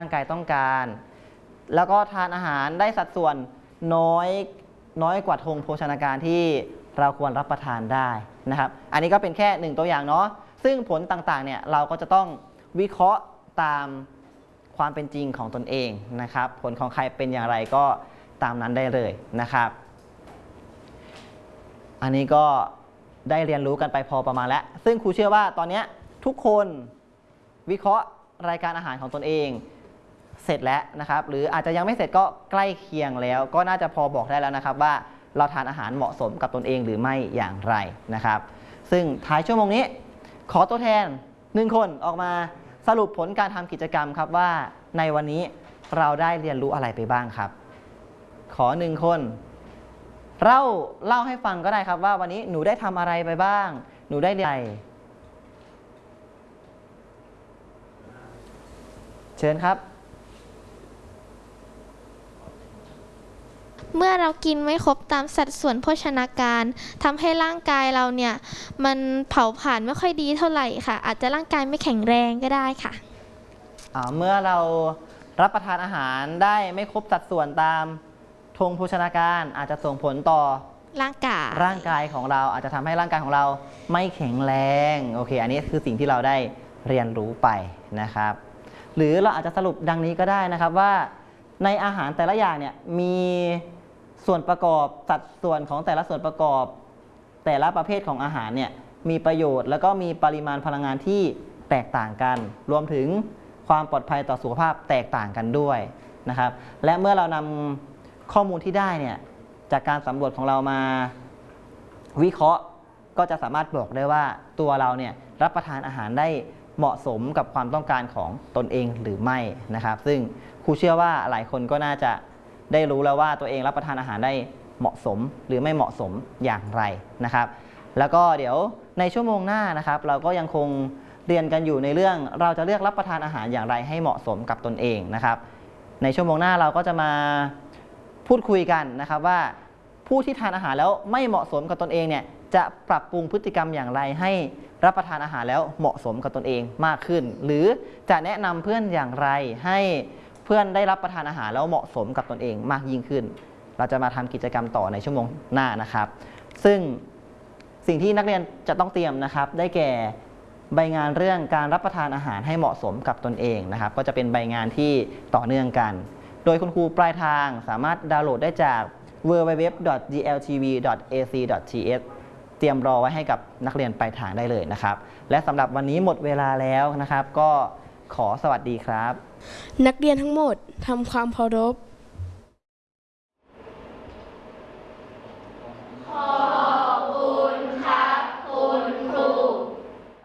ร่างกายต้องการแล้วก็ทานอาหารได้สัดส่วนน้อยกว่าธงโภชนาการที่เราควรรับประทานได้นะครับอันนี้ก็เป็นแค่1ตัวอย่างเนาะซึ่งผลต่างๆเนี่ยเราก็จะต้องวิเคราะห์ตามความเป็นจริงของตนเองนะครับผลของใครเป็นอย่างไรก็ตามนั้นได้เลยนะครับอันนี้ก็ได้เรียนรู้กันไปพอประมาณแล้วซึ่งครูเชื่อว่าตอนนี้ทุกคนวิเคราะห์รายการอาหารของตนเองเสร็จแล้วนะครับหรืออาจจะยังไม่เสร็จก็ใกล้เคียงแล้วก็น่าจะพอบอกได้แล้วนะครับว่าเราทานอาหารเหมาะสมกับตนเองหรือไม่อย่างไรนะครับซึ่งท้ายชั่วโมงนี้ขอตัวแทน1คนออกมาสรุปผลการทำกิจกรรมครับว่าในวันนี้เราได้เรียนรู้อะไรไปบ้างครับขอ1คนเล่าให้ฟังก็ได้ครับว่าวันนี้หนูได้ทำอะไรไปบ้างหนูได้เรียนอะไรเชิญครับเมื่อเรากินไม่ครบตามสัดส่วนโภชนาการทำให้ร่างกายเราเนี่ยมันเผาผลาญไม่ค่อยดีเท่าไหร่ค่ะอาจจะร่างกายไม่แข็งแรงก็ได้ค่ะเมื่อเรารับประทานอาหารได้ไม่ครบสัดส่วนตามธงโภชนาการอาจจะส่งผลต่อร่างกายของเราอาจจะทำให้ร่างกายของเราไม่แข็งแรงโอเคอันนี้คือสิ่งที่เราได้เรียนรู้ไปนะครับหรือเราอาจจะสรุปดังนี้ก็ได้นะครับว่าในอาหารแต่ละอย่างเนี่ยมีส่วนประกอบสัดส่วนของแต่ละส่วนประกอบแต่ละประเภทของอาหารเนี่ยมีประโยชน์แล้วก็มีปริมาณพลังงานที่แตกต่างกันรวมถึงความปลอดภัยต่อสุขภาพแตกต่างกันด้วยนะครับและเมื่อเรานำข้อมูลที่ได้เนี่ยจากการสำรวจของเรามาวิเคราะห์ก็จะสามารถบอกได้ว่าตัวเราเนี่ยรับประทานอาหารได้เหมาะสมกับความต้องการของตนเองหรือไม่นะครับซึ่งครูเชื่อว่าหลายคนก็น่าจะได้รู้แล้วว่าตัวเองรับประทานอาหารได้เหมาะสมหรือไม่เหมาะสมอย่างไรนะครับแล้วก็เดี๋ยวในชั่วโมงหน้านะครับเราก็ยังคงเรียนกันอยู่ในเรื่องเราจะเลือกรับประทานอาหารอย่างไรให้เหมาะสมกับตนเองนะครับในชั่วโมงหน้าเราก็จะมาพูดคุยกันนะครับว่าผู้ที่ทานอาหารแล้วไม่เหมาะสมกับตนเองเนี่ยจะปรับปรุงพฤติกรรมอย่างไรให้รับประทานอาหารแล้วเหมาะสมกับตนเองมากขึ้นหรือจะแนะนำเพื่อนอย่างไรให้เพื่อนได้รับประทานอาหารแล้วเหมาะสมกับตนเองมากยิ่งขึ้นเราจะมาทำกิจกรรมต่อในชั่วโมงหน้านะครับซึ่งสิ่งที่นักเรียนจะต้องเตรียมนะครับได้แก่ใบงานเรื่องการรับประทานอาหารให้เหมาะสมกับตนเองนะครับก็จะเป็นใบงานที่ต่อเนื่องกันโดยคุณครูปลายทางสามารถดาวน์โหลดได้จาก www.gltv.ac.th เตรียมรอไว้ให้กับนักเรียนปลายทางได้เลยนะครับและสำหรับวันนี้หมดเวลาแล้วนะครับก็ขอสวัสดีครับนักเรียนทั้งหมดทำความเคารพ